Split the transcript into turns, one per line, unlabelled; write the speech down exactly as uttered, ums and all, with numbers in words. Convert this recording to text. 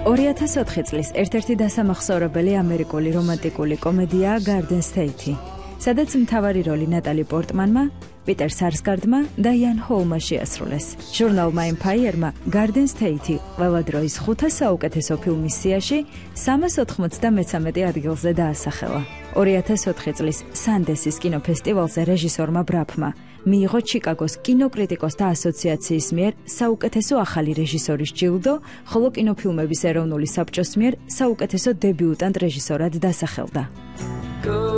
ორი ათას ოთხი წლის ერთ-ერთი დასამახსოვრებელი ამერიკული რომანტიკული კომედიაა Garden State, სადაც მთავარი როლი ნატალი პორტმანმა, პიტერ სარსგარდმა და იან ჰოლმა შეასრულეს. ჟურნალმა Empire-მა Garden State ყველა დროის ხუთას საუკეთესო ფილმის სიაში სამას ოთხმოცდამეცამეტე ადგილზე დაასახელა. ორი ათას ოთხი წლის სანდენსის კინოფესტივალზე რეჟისორმა ბრაფმა მიიღო ჩიკაგოს კინოკრიტიკოსთა ასოციაციის მიერ საუკეთესო ახალი რეჟისორის ჯილდო, ხოლო კინოფილმების ეროვნული საბჭოს მიერ საუკეთესო დებიუტანტ რეჟისორად დასახელდა.